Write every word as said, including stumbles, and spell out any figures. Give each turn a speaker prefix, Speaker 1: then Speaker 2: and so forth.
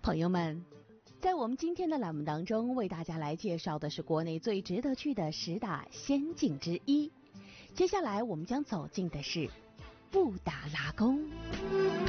Speaker 1: 朋友们，在我们今天的栏目当中，为大家来介绍的是国内最值得去的十大仙境之一。接下来我们将走进的是布达拉宫。